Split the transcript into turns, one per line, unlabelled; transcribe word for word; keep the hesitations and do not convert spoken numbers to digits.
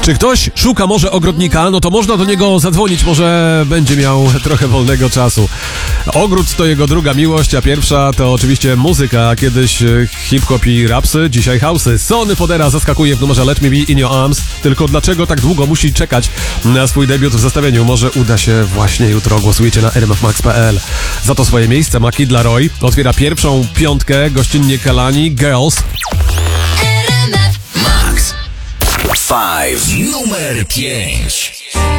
Czy ktoś szuka może ogrodnika? No to można do niego zadzwonić, może będzie miał trochę wolnego czasu. Ogród to jego druga miłość, a pierwsza to oczywiście muzyka. Kiedyś hip-hop i rapsy, dzisiaj house'y. Sony Fodera zaskakuje w numerze Let Me Be In Your Arms. Tylko dlaczego tak długo musi czekać na swój debiut w zestawieniu? Może uda się właśnie jutro. Głosujcie na r m f max kropka p l. Za to swoje miejsce ma Kid Laroi. Otwiera pierwszą piątkę, gościnnie Kalani, Girls.
Max. Five. Numer pięć.